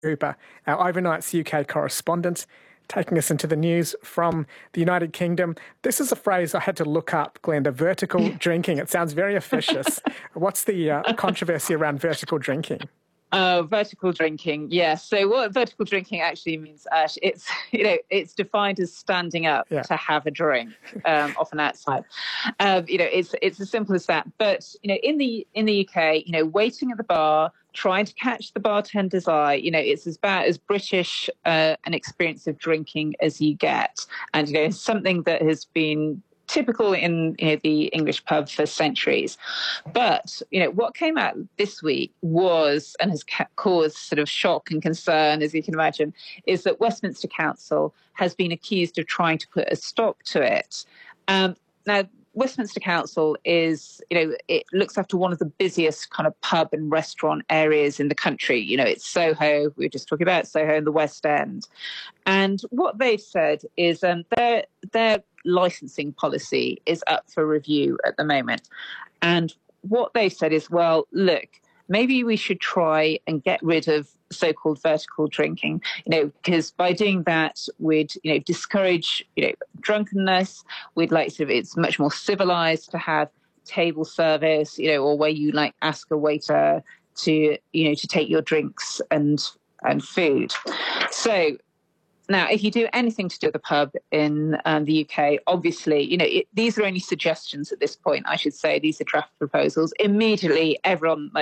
Cooper, our Overnight's UK correspondent, taking us into the news from the United Kingdom. This is a phrase I had to look up, Glenda, vertical drinking. It sounds very officious. What's the controversy around vertical drinking? Vertical drinking, yes. So what vertical drinking actually means, Ash, it's defined as standing up to have a drink, often outside. It's as simple as that. But in the UK, waiting at the bar, trying to catch the bartender's eye, it's about as British an experience of drinking as you get, and something that has been typical in the English pub for centuries. But what came out this week was, and has caused sort of shock and concern, as you can imagine, is that Westminster Council has been accused of trying to put a stop to it. Now, Westminster Council is, it looks after one of the busiest kind of pub and restaurant areas in the country. It's Soho. We were just talking about Soho in the West End. And what they've said is their licensing policy is up for review at the moment. And what they've said is, well, look, maybe we should try and get rid of so-called vertical drinking, because by doing that, we'd, discourage, drunkenness. We'd like to, it's much more civilized to have table service, or where you ask a waiter to, to take your drinks and food. So now, if you do anything to do with the pub in the UK, obviously, these are only suggestions at this point, I should say. These are draft proposals. Immediately, everyone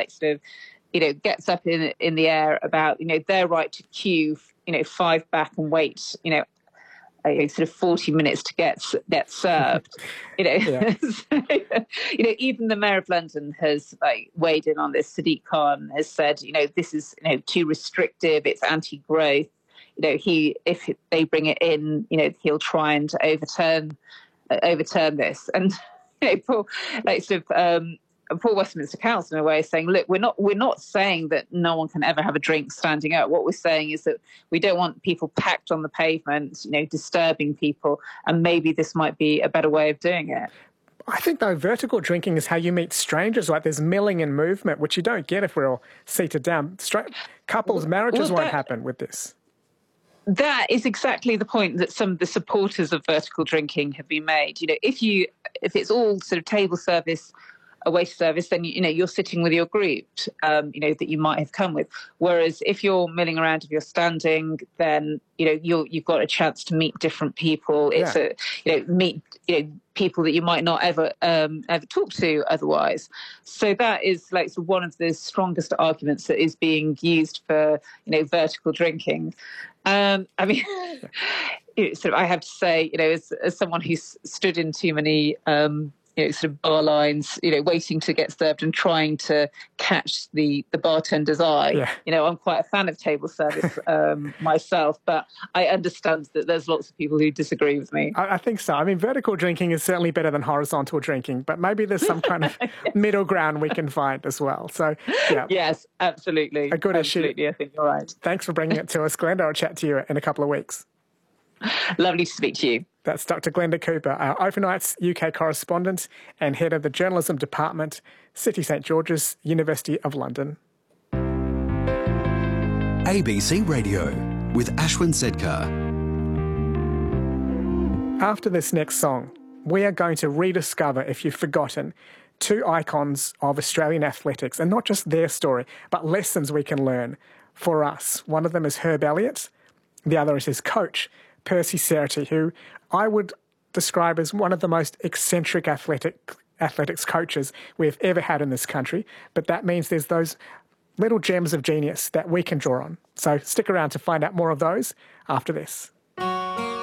gets up in the air about, their right to queue, 5 back and wait, sort of 40 minutes to get served. Yeah. So, even the Mayor of London has weighed in on this. Sadiq Khan has said, this is too restrictive. It's anti-growth. If they bring it in, he'll try and overturn this. And Paul Westminster Council, in a way, is saying, look, we're not saying that no one can ever have a drink standing up. What we're saying is that we don't want people packed on the pavement, disturbing people, and maybe this might be a better way of doing it. I think, though, vertical drinking is how you meet strangers. There's milling and movement, which you don't get if we're all seated down. Couples, marriages won't happen with this. That is exactly the point that some of the supporters of vertical drinking have been made. If it's all sort of table service, a waiter service, then you're sitting with your group, that you might have come with. Whereas if you're milling around, if you're standing, then you've got a chance to meet different people. It's meet people that you might not ever talk to otherwise. So that is one of the strongest arguments that is being used for vertical drinking. I have to say, as someone who's stood in too many sort of bar lines, waiting to get served and trying to catch the bartender's eye. Yeah. I'm quite a fan of table service myself, but I understand that there's lots of people who disagree with me. I think so. Vertical drinking is certainly better than horizontal drinking, but maybe there's some kind of middle ground we can find as well. So, yeah. Yes, absolutely. A good issue. I think you're right. Thanks for bringing it to us, Glenda. I'll chat to you in a couple of weeks. Lovely to speak to you. That's Dr. Glenda Cooper, our Overnight's UK correspondent and head of the Journalism Department, City St George's, University of London. ABC Radio with Ashwin Sedkar. After this next song, we are going to rediscover, if you've forgotten, 2 icons of Australian athletics, and not just their story, but lessons we can learn for us. One of them is Herb Elliott. The other is his coach, Percy Cerutty, who I would describe as one of the most eccentric athletics coaches we've ever had in this country. But that means there's those little gems of genius that we can draw on. So stick around to find out more of those after this.